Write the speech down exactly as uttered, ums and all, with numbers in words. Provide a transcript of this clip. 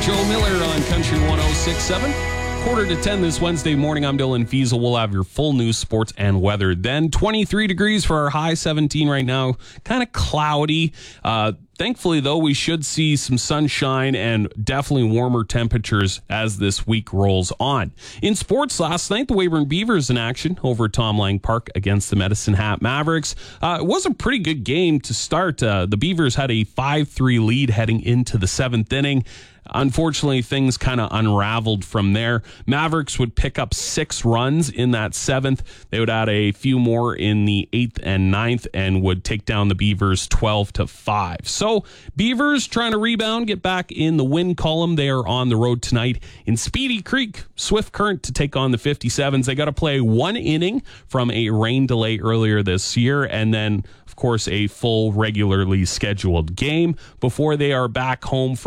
Joe Miller on Country one oh six point seven. Quarter to ten this Wednesday morning. I'm Dylan Fiesel. We'll have your full news, sports, and weather. Then twenty-three degrees for our high, seventeen right now. Kind of cloudy. Uh, thankfully, though, we should see some sunshine and definitely warmer temperatures as this week rolls on. In sports last night, the Weyburn Beavers in action over at Tom Lang Park against the Medicine Hat Mavericks. Uh, it was a pretty good game to start. Uh, the Beavers had a five three lead heading into the seventh inning. Unfortunately, things kind of unraveled from there. Mavericks would pick up six runs in that seventh. They would add a few more in the eighth and ninth and would take down the Beavers twelve to five. So Beavers trying to rebound, get back in the win column. They are on the road tonight in Speedy Creek, Swift Current, to take on the fifty-sevens. They got to play one inning from a rain delay earlier this year, and then, of course, a full regularly scheduled game before they are back home for